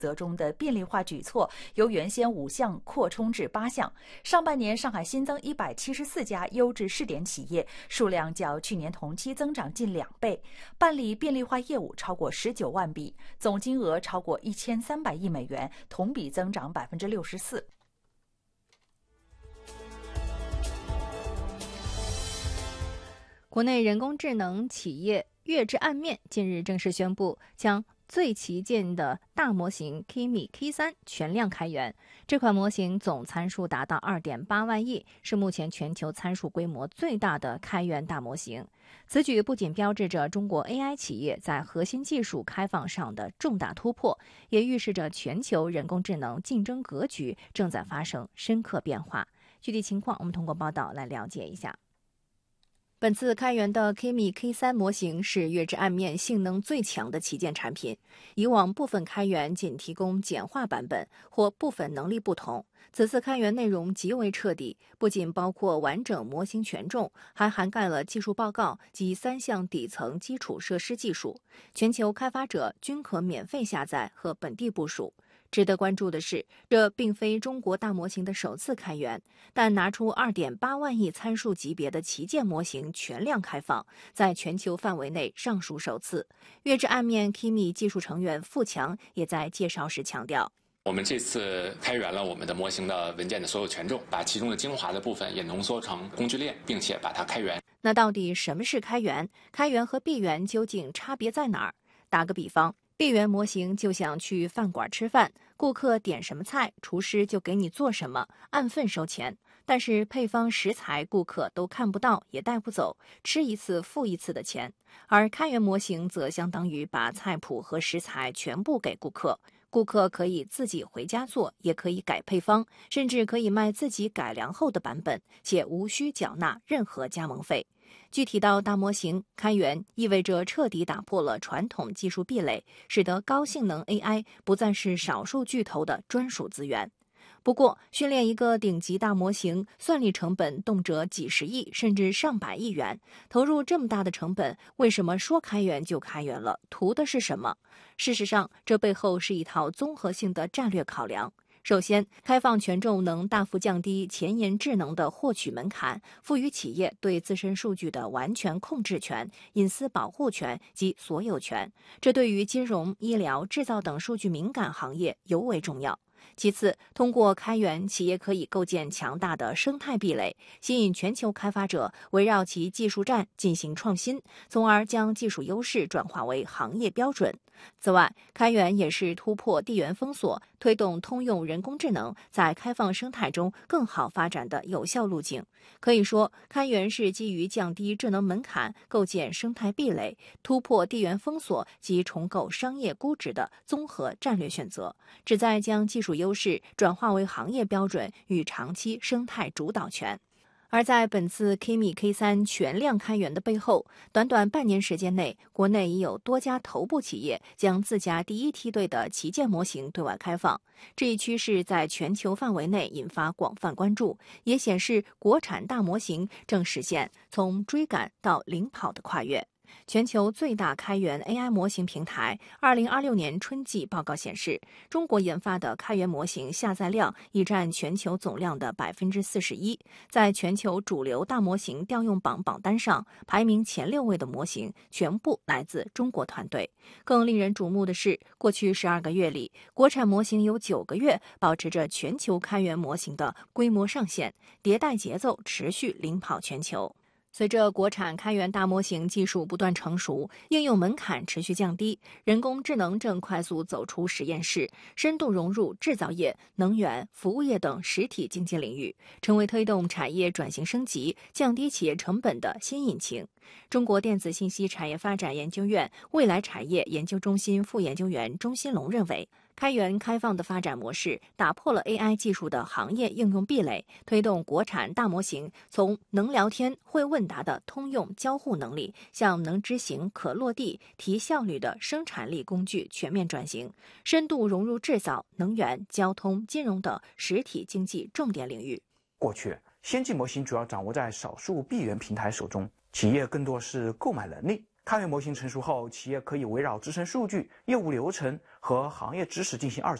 则中的便利化举措由原先5项扩充至8项。上半年，上海新增174家优质试点企业，数量较去年同期增长近2倍，办理便利化业务超过19万笔，总金额超过1300亿美元，同比增长64%。 国内人工智能企业月之暗面近日正式宣布，将最旗舰的大模型 Kimi K3 全量开源。这款模型总参数达到 2.8 万亿，是目前全球参数规模最大的开源大模型。此举不仅标志着中国 AI 企业在核心技术开放上的重大突破，也预示着全球人工智能竞争格局正在发生深刻变化。具体情况，我们通过报道来了解一下。本次开源的 Kimi K3 模型是月之暗面性能最强的旗舰产品。以往部分开源仅提供简化版本或部分能力不同，此次开源内容极为彻底，不仅包括完整模型权重，还涵盖了技术报告及3项底层基础设施技术，全球开发者均可免费下载和本地部署。值得关注的是，这并非中国大模型的首次开源，但拿出 2.8 万亿参数级别的旗舰模型全量开放，在全球范围内尚属首次。月之暗面 Kimi 技术成员付强也在介绍时强调， 我们这次开源了我们的模型的文件的所有权重，把其中的精华的部分也浓缩成工具链，并且把它开源。 那到底什么是开源？开源和闭源究竟差别在哪儿？打个比方，闭源模型就像去饭馆吃饭，顾客点什么菜，厨师就给你做什么，按份收钱。但是配方食材顾客都看不到，也带不走，吃一次付一次的钱。而开源模型则相当于把菜谱和食材全部给顾客，顾客可以自己回家做，也可以改配方，甚至可以卖自己改良后的版本，且无需缴纳任何加盟费。具体到大模型，开源意味着彻底打破了传统技术壁垒，使得高性能 AI 不再是少数巨头的专属资源。不过，训练一个顶级大模型，算力成本动辄几十亿甚至上百亿元，投入这么大的成本，为什么说开源就开源了？图的是什么？事实上，这背后是一套综合性的战略考量。首先，开放权重能大幅降低前沿智能的获取门槛，赋予企业对自身数据的完全控制权、隐私保护权及所有权。这对于金融、医疗、制造等数据敏感行业尤为重要。其次，通过开源，企业可以构建强大的生态壁垒，吸引全球开发者围绕其技术栈进行创新，从而将技术优势转化为行业标准。此外，开源也是突破地缘封锁，推动通用人工智能在开放生态中更好发展的有效路径。可以说，开源是基于降低智能门槛、构建生态壁垒、突破地缘封锁及重构商业估值的综合战略选择，旨在将技术优势转化为行业标准与长期生态主导权。而在本次 Kimi K3 全量开源的背后，短短半年时间内，国内已有多家头部企业将自家第一梯队的旗舰模型对外开放。这一趋势在全球范围内引发广泛关注，也显示国产大模型正实现从追赶到领跑的跨越。全球最大开源 AI 模型平台2026年春季报告显示，中国研发的开源模型下载量已占全球总量的 41%， 在全球主流大模型调用榜榜单上，排名前6位的模型全部来自中国团队。更令人瞩目的是，过去12个月里，国产模型有9个月保持着全球开源模型的规模上限，迭代节奏持续领跑全球。随着国产开源大模型技术不断成熟，应用门槛持续降低，人工智能正快速走出实验室，深度融入制造业、能源、服务业等实体经济领域，成为推动产业转型升级、降低企业成本的新引擎。中国电子信息产业发展研究院未来产业研究中心副研究员钟新龙认为，开源开放的发展模式打破了 AI 技术的行业应用壁垒，推动国产大模型从能聊天、会问答的通用交互能力，向能执行、可落地、提效率的生产力工具全面转型，深度融入制造、能源、交通、金融等实体经济重点领域。 过去，先进模型主要掌握在少数闭源平台手中，企业更多是购买能力。 开源模型成熟后，企业可以围绕自身数据、业务流程和行业知识进行二